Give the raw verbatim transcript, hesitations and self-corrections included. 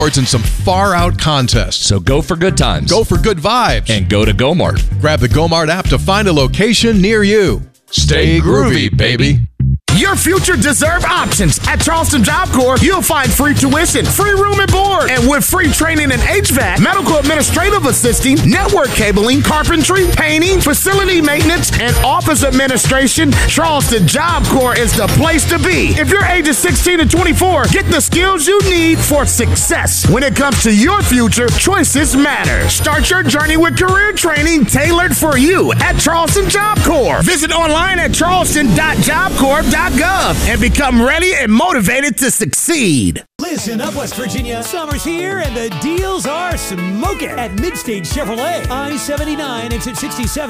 and some far-out contests. So go for good times. Go for good vibes. And go to Go-Mart. Grab the Go-Mart app to find a location near you. Stay groovy, baby. Your future deserve options. At Charleston Job Corps, you'll find free tuition, free room and board, and with free training in H V A C, medical administrative assisting, network cabling, carpentry, painting, facility maintenance, and office administration, Charleston Job Corps is the place to be. If you're ages sixteen to twenty-four, get the skills you need for success. When it comes to your future, choices matter. Start your journey with career training tailored for you at Charleston Job Corps. Visit online at charleston dot job corps dot gov and become ready and motivated to succeed. Listen up, West Virginia. Summer's here and the deals are smoking at Midstage Chevrolet. I seventy-nine, it's at sixty-seven.